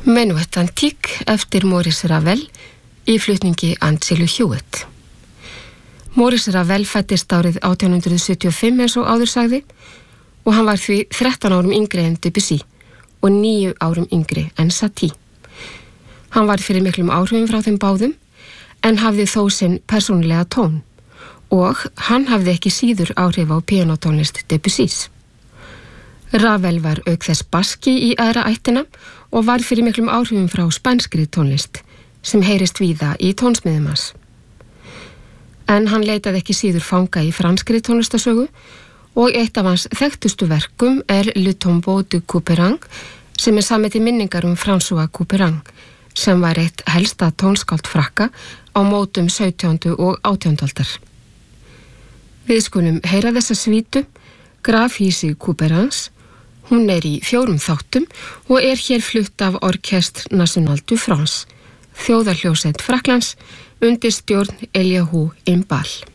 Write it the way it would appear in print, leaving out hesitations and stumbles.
Menuet Antique eftir Maurice Ravel í flutningi Angelu Hewitt. Maurice Ravel fæddist árið 1875 eins og áður sagði og hann var því 13 árum yngri en Debussy og 9 árum yngri en Satie. Hann var fyrir miklum áhrifum frá þeim báðum en hafði þó sinn persónulega tón og hann hafði ekki síður áhrif á píanótónlist Debussys. Ravel var auk þess baski í aðra ættina og var fyrir miklum áhrifum frá spænskri tónlist sem heyrist víða í tónsmiðum hans. En hann leitaði ekki síður fanga í franskri tónlistasögu og eitt af hans þekktustu verkum Le Tombeau de Couperin sem samið til minningar François Couperin sem var eitt helsta tónskáld Frakka á mótum 17. og 18. aldar. Við skulum heyra þessa svítu, Grafhýsi Couperins. Hún í 4 þáttum og hér flutt af Orchestre National du France, þjóðarhljómsveit Frakklands, undir stjórn Eliahu Imbal.